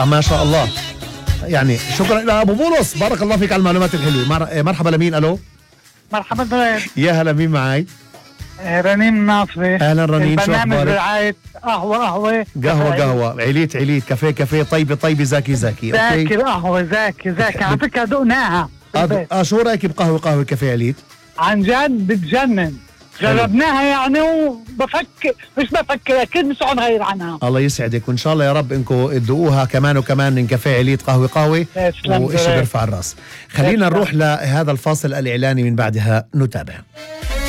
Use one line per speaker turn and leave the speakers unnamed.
ما شاء الله. يعني شكرا لأبو بولس، بارك الله فيك على المعلومات الحلوة. مرحبا لمين؟ ألو
مرحبا دكتور.
يا هلا، مين معي؟
رنين ناصري.
أهلا رنين، شو
البرنامج
أخبارك؟
برعاية قهوة.
عليت كافيه طيبة زاكي.
زاكي القهوة زاكي على فكرة دقناها.
شو رأيك بقهوة كافيه عليت؟
عن جد بتجنن، جربناها يعني مش بفكر أكيد مش غير عنها.
الله يسعدك، وإن شاء الله يا رب إنكم تدوقوها كمان وكمان من كافيه عليت قهوة وإشي بيرفع الراس. خلينا نروح لهذا الفاصل الإعلاني، من بعدها نتابع.